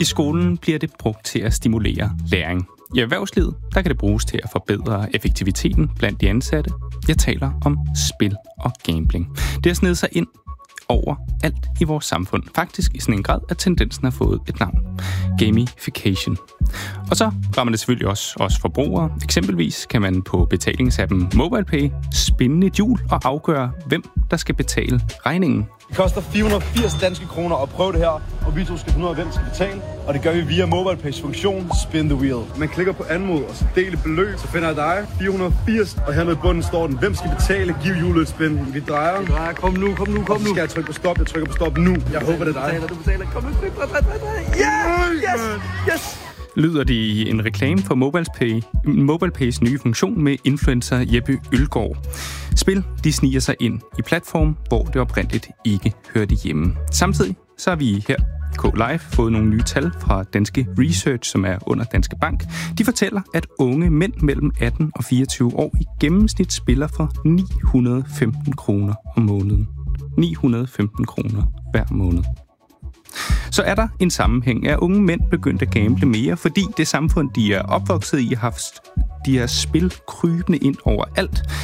I skolen bliver det brugt til at stimulere læring. I erhvervslivet, der kan det bruges til at forbedre effektiviteten blandt de ansatte. Jeg taler om spil og gambling. Det har snedet sig ind over alt i vores samfund. Faktisk i sådan en grad, at tendensen har fået et navn. Gamification. Og så rammer det selvfølgelig også os forbrugere. Eksempelvis kan man på betalingsappen MobilePay spinde et hjul og afgøre, hvem der skal betale regningen. Det koster 480 danske kroner at prøve det her, og vi to skal finde ud af, hvem skal betale. Og det gør vi via MobilePays funktion Spin the Wheel. Man klikker på anmod og så del et beløb, så finder jeg dig 480. Og hernede i bunden står den, hvem skal betale, giv hjulet et spin. Vi drejer. Kom nu. Skal jeg trykke på stop? Jeg trykker på stop nu. Jeg håber, det er dig. Du betaler. Kom nu, tryk. Yes! Lyder det i en reklame for MobilePays nye funktion med influencer Jeppe Ølgaard. Spil, de sniger sig ind i platform, hvor det oprindeligt ikke hørte hjemme. Samtidig så har vi her i K-Live fået nogle nye tal fra Danske Research, som er under Danske Bank. De fortæller, at unge mænd mellem 18 og 24 år i gennemsnit spiller for 915 kroner om måneden. 915 kroner hver måned. Så er der en sammenhæng. Er unge mænd begyndt at gamble mere, fordi det samfund, de er opvokset i, har haft de her spil krybende ind over alt.